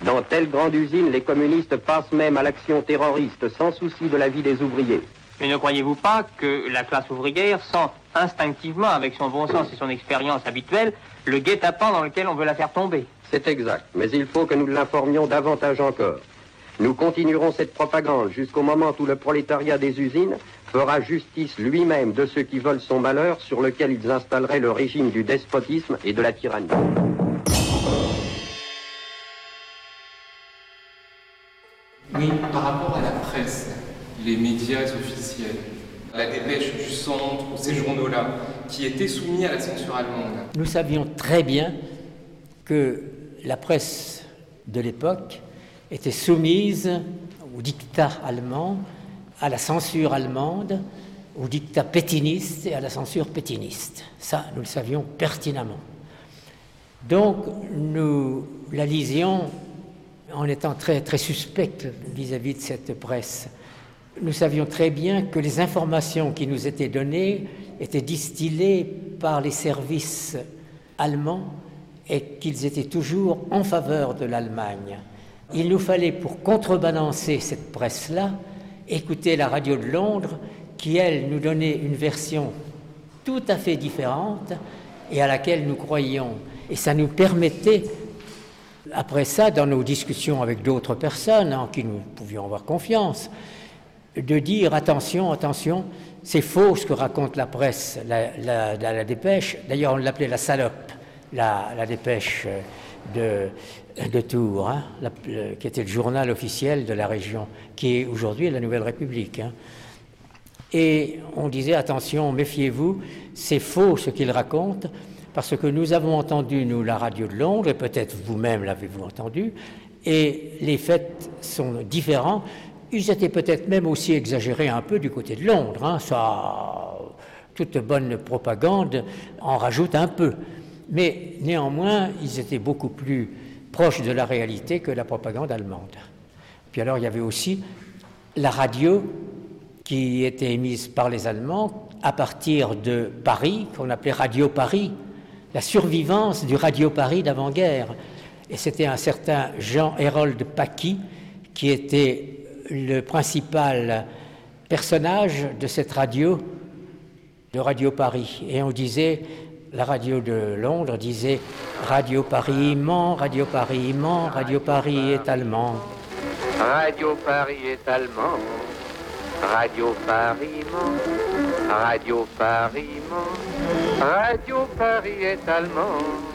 Dans telle grande usine, les communistes passent même à l'action terroriste sans souci de la vie des ouvriers. Mais ne croyez-vous pas que la classe ouvrière sent instinctivement, avec son bon sens et son expérience habituelle, le guet-apens dans lequel on veut la faire tomber? C'est exact, mais il faut que nous l'informions davantage encore. Nous continuerons cette propagande jusqu'au moment où le prolétariat des usines fera justice lui-même de ceux qui veulent son malheur, sur lequel ils installeraient le régime du despotisme et de la tyrannie. Oui, par rapport à la presse, les médias officiels, la dépêche du centre, ou ces journaux-là, qui étaient soumis à la censure allemande. Nous savions très bien que la presse de l'époque était soumise au diktat allemand, à la censure allemande, au diktat pétiniste et à la censure pétiniste. Ça, nous le savions pertinemment. Donc, nous la lisions en étant très, très suspects vis-à-vis de cette presse. Nous savions très bien que les informations qui nous étaient données étaient distillées par les services allemands et qu'ils étaient toujours en faveur de l'Allemagne. Il nous fallait, pour contrebalancer cette presse-là, écouter la radio de Londres qui, elle, nous donnait une version tout à fait différente et à laquelle nous croyions. Et ça nous permettait, après ça, dans nos discussions avec d'autres personnes en qui nous pouvions avoir confiance, de dire attention, attention, c'est faux ce que raconte la presse, la dépêche. D'ailleurs, on l'appelait la salope, la dépêche de Tours, hein, qui était le journal officiel de la région, qui est aujourd'hui la Nouvelle République. Hein. Et on disait attention, méfiez-vous, c'est faux ce qu'il raconte, parce que nous avons entendu, nous, la radio de Londres, et peut-être vous-même l'avez-vous entendu, et les faits sont différents. Ils étaient peut-être même aussi exagérés un peu du côté de Londres. Hein. Ça, toute bonne propagande en rajoute un peu. Mais néanmoins, ils étaient beaucoup plus proches de la réalité que la propagande allemande. Puis alors, il y avait aussi la radio qui était émise par les Allemands à partir de Paris, qu'on appelait Radio Paris, la survivance du Radio Paris d'avant-guerre. Et c'était un certain Jean-Hérold Paqui qui était le principal personnage de cette radio, de Radio Paris. Et on disait, la radio de Londres disait « Radio Paris ment, Radio Paris ment, Radio Paris est allemand ». Radio Paris est allemand, Radio Paris ment, Radio Paris ment, Radio Paris est allemand.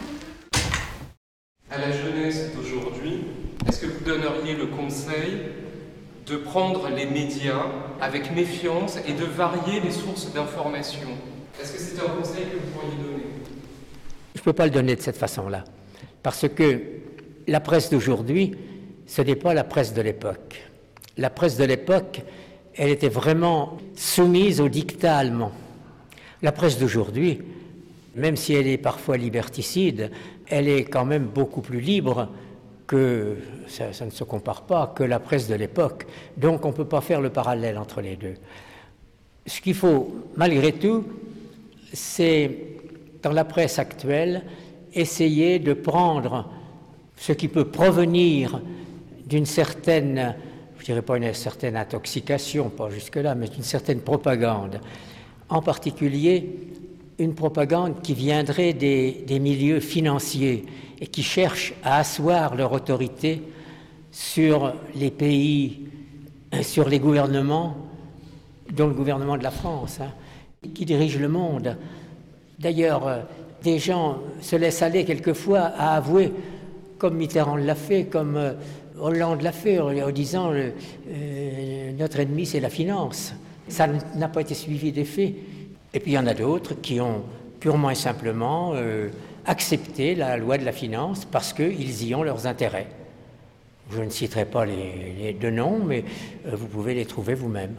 À la jeunesse d'aujourd'hui, est-ce que vous donneriez le conseil de prendre les médias avec méfiance et de varier les sources d'information? Est-ce que c'est un conseil que vous pourriez donner? Je ne peux pas le donner de cette façon-là, parce que la presse d'aujourd'hui, ce n'est pas la presse de l'époque. La presse de l'époque, elle était vraiment soumise au diktat allemand. La presse d'aujourd'hui, même si elle est parfois liberticide, elle est quand même beaucoup plus libre que, ça ne se compare pas, que la presse de l'époque. Donc on ne peut pas faire le parallèle entre les deux. Ce qu'il faut, malgré tout, c'est, dans la presse actuelle, essayer de prendre ce qui peut provenir d'une certaine, je dirais pas une certaine intoxication, pas jusque-là, mais d'une certaine propagande. En particulier, une propagande qui viendrait des milieux financiers et qui cherche à asseoir leur autorité sur les pays, sur les gouvernements, dont le gouvernement de la France, hein, qui dirige le monde. D'ailleurs, des gens se laissent aller quelquefois à avouer, comme Mitterrand l'a fait, comme Hollande l'a fait, en disant notre ennemi c'est la finance. Ça n'a pas été suivi des faits. Et puis il y en a d'autres qui ont purement et simplement accepté la loi de la finance parce qu'ils y ont leurs intérêts. Je ne citerai pas les deux noms, mais vous pouvez les trouver vous-même.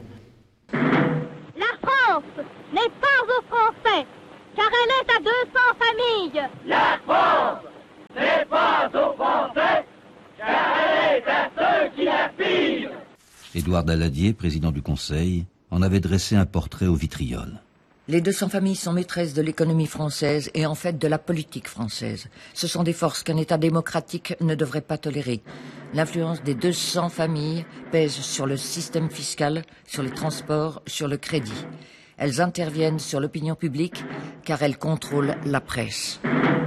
La France n'est pas aux Français, car elle est à 200 familles. La France n'est pas aux Français, car elle est à ceux qui la pillent. Édouard Daladier, président du Conseil, en avait dressé un portrait au vitriol. Les 200 familles sont maîtresses de l'économie française et en fait de la politique française. Ce sont des forces qu'un État démocratique ne devrait pas tolérer. L'influence des 200 familles pèse sur le système fiscal, sur les transports, sur le crédit. Elles interviennent sur l'opinion publique car elles contrôlent la presse.